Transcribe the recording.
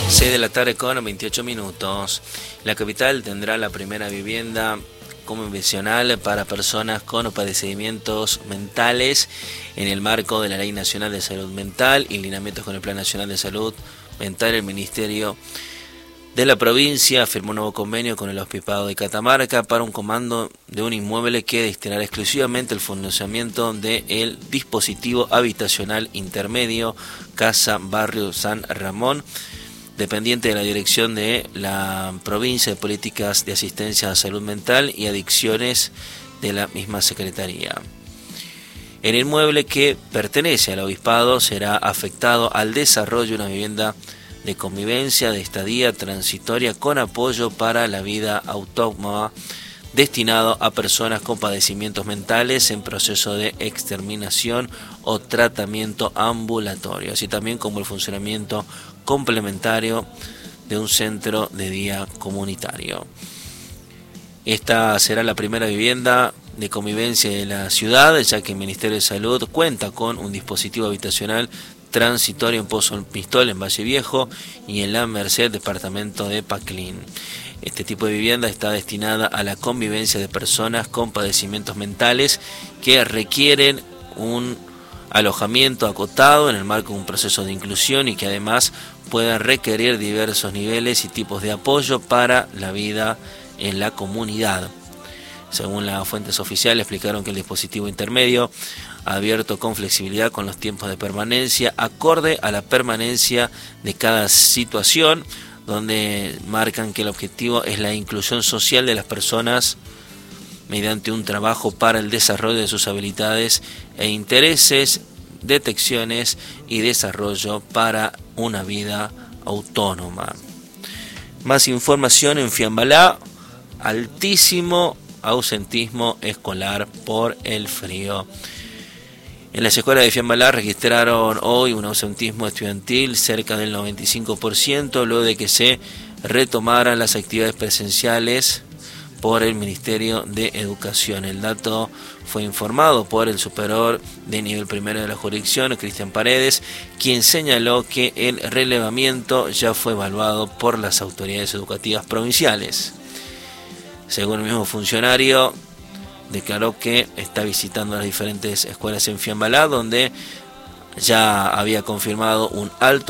6 de la tarde con 28 minutos. La capital tendrá la primera vivienda convencional para personas con padecimientos mentales en el marco de la Ley Nacional de Salud Mental y lineamientos con el Plan Nacional de Salud Mental. El Ministerio de la provincia firmó un nuevo convenio con el Obispado de Catamarca para un comando de un inmueble que destinará exclusivamente el financiamiento del dispositivo habitacional intermedio Casa Barrio San Ramón, dependiente de la Dirección de la Provincia de Políticas de Asistencia a Salud Mental y Adicciones de la misma Secretaría. El inmueble, que pertenece al Obispado, será afectado al desarrollo de una vivienda de convivencia, de estadía transitoria con apoyo para la vida autónoma, destinado a personas con padecimientos mentales en proceso de exterminación o tratamiento ambulatorio, así también como el funcionamiento complementario de un centro de día comunitario. Esta será la primera vivienda de convivencia de la ciudad, ya que el Ministerio de Salud cuenta con un dispositivo habitacional transitorio en Pozo Pistol, en Valle Viejo, y en La Merced, departamento de Paclín. Este tipo de vivienda está destinada a la convivencia de personas con padecimientos mentales que requieren un alojamiento acotado en el marco de un proceso de inclusión y que además puedan requerir diversos niveles y tipos de apoyo para la vida en la comunidad. Según las fuentes oficiales, explicaron que el dispositivo intermedio ha abierto con flexibilidad con los tiempos de permanencia acorde a la permanencia de cada situación, donde marcan que el objetivo es la inclusión social de las personas mediante un trabajo para el desarrollo de sus habilidades e intereses, detecciones y desarrollo para una vida autónoma. Más información en Fiambalá: altísimo ausentismo escolar por el frío. En las escuelas de Fiambalá registraron hoy un ausentismo estudiantil cerca del 95%, luego de que se retomaran las actividades presenciales por el Ministerio de Educación. El dato fue informado por el superior de nivel primero de la jurisdicción, Cristian Paredes, quien señaló que el relevamiento ya fue evaluado por las autoridades educativas provinciales. Según el mismo funcionario, declaró que está visitando las diferentes escuelas en Fiambalá, donde ya había confirmado un alto